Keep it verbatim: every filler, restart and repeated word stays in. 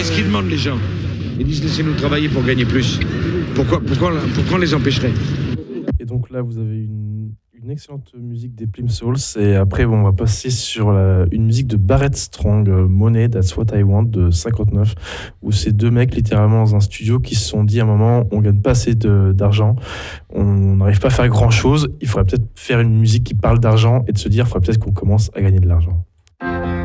ce qu'ils demandent les gens. Ils disent laissez-nous travailler pour gagner plus. Pourquoi, pourquoi, pourquoi on les empêcherait? Et donc là, vous avez une, une excellente musique des Plimsouls. Et après, bon, on va passer sur la- une musique de Barrett Strong, euh, Money, That's What I Want, de cinquante-neuf, où c'est deux mecs littéralement dans un studio qui se sont dit à un moment, on gagne pas assez de- d'argent, on n'arrive pas à faire grand-chose, il faudrait peut-être faire une musique qui parle d'argent et de se dire, il faudrait peut-être qu'on commence à gagner de l'argent.